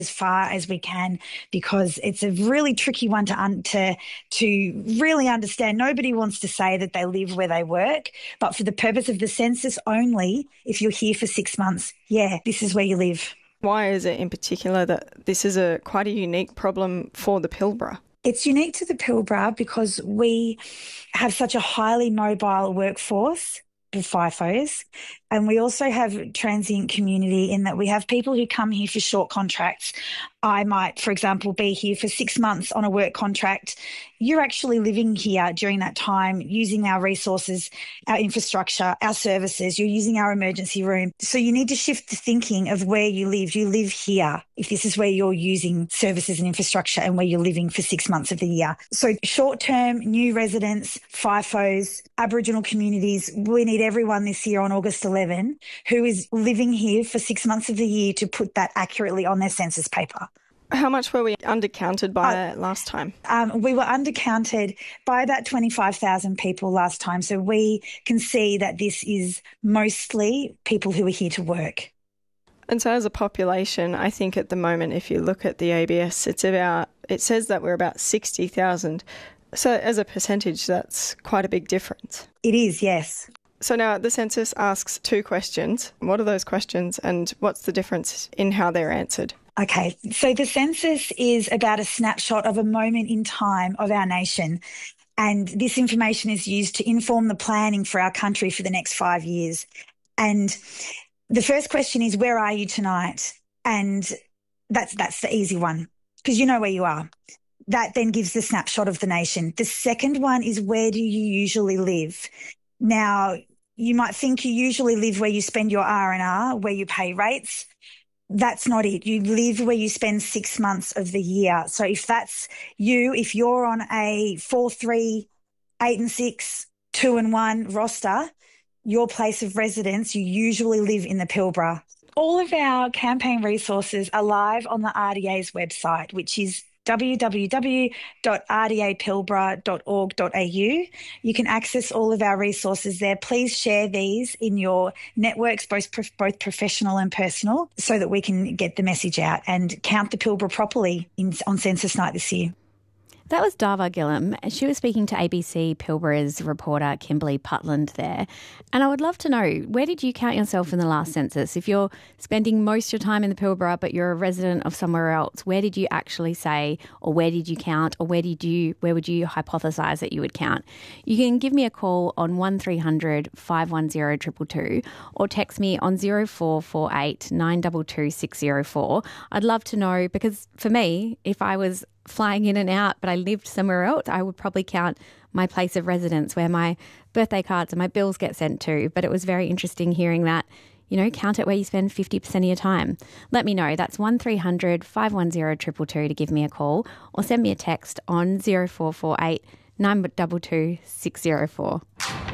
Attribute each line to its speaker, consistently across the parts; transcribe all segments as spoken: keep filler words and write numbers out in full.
Speaker 1: as far as we can, because it's a really tricky one to un- to to really understand. Nobody wants to say that they live where they work, but for the purpose of the census only, if you're here for six months, yeah, this is where you live.
Speaker 2: Why is it in particular that this is a quite a unique problem for the Pilbara?
Speaker 1: It's unique to the Pilbara because we have such a highly mobile workforce, the FIFOs, and we also have transient community in that we have people who come here for short contracts. I might, for example, be here for six months on a work contract. You're actually living here during that time, using our resources, our infrastructure, our services. You're using our emergency room. So you need to shift the thinking of where you live. You live here if this is where you're using services and infrastructure and where you're living for six months of the year. So short-term, new residents, FIFOs, Aboriginal communities, we need everyone this year on August eleventh who is living here for six months of the year to put that accurately on their census paper.
Speaker 2: How much were we undercounted by uh, last time?
Speaker 1: Um, we were undercounted by about twenty-five thousand people last time. So we can see that this is mostly people who are here to work.
Speaker 2: And so as a population, I think at the moment, if you look at the A B S, it's about, it says that we're about sixty thousand. So as a percentage, that's quite a big difference.
Speaker 1: It is, yes.
Speaker 2: So now the census asks two questions. What are those questions and what's the difference in how they're answered?
Speaker 1: Okay, so the census is about a snapshot of a moment in time of our nation, and this information is used to inform the planning for our country for the next five years. And the first question is, where are you tonight? And that's that's the easy one because you know where you are. That then gives the snapshot of the nation. The second one is, where do you usually live? Now, you might think you usually live where you spend your R and R, where you pay rates. That's not it. You live where you spend six months of the year. So if that's you, if you're on a four, three, eight and six, two and one roster, your place of residence, you usually live in the Pilbara. All of our campaign resources are live on the R D A's website, which is w w w dot r d a pilbara dot org dot a u. You can access all of our resources there. Please share these in your networks, both both professional and personal, so that we can get the message out and count the Pilbara properly in, on census night this year.
Speaker 3: That was Dava Gillam. She was speaking to A B C Pilbara's reporter Kimberly Putland there. And I would love to know, where did you count yourself in the last census? If you're spending most of your time in the Pilbara but you're a resident of somewhere else, where did you actually say, or where did you count, or where did you where would you hypothesise that you would count? You can give me a call on one three hundred five one zero two two two or text me on zero four four eight nine two two six zero four. I'd love to know, because for me, if I was flying in and out but I lived somewhere else, I would probably count my place of residence where my birthday cards and my bills get sent to. But it was very interesting hearing that, you know, count it where you spend fifty percent of your time. Let me know. That's one three hundred five one zero two two two to give me a call, or send me a text on zero four four eight nine two two six zero four.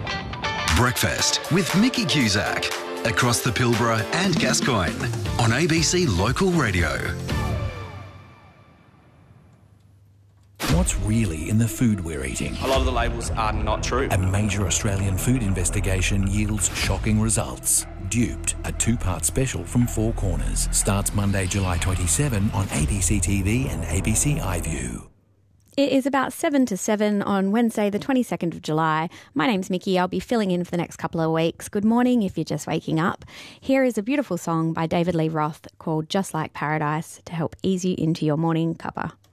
Speaker 4: Breakfast with Mickey Cusack across the Pilbara and Gascoyne on A B C Local Radio.
Speaker 5: What's really in the food we're eating?
Speaker 6: A lot of the labels are not true.
Speaker 5: A major Australian food investigation yields shocking results. Duped, a two-part special from Four Corners, starts Monday, July twenty-seventh on A B C T V and A B C iView.
Speaker 3: It is about seven to seven on Wednesday, the twenty-second of July. My name's Mickey. I'll be filling in for the next couple of weeks. Good morning if you're just waking up. Here is a beautiful song by David Lee Roth called Just Like Paradise to help ease you into your morning cuppa.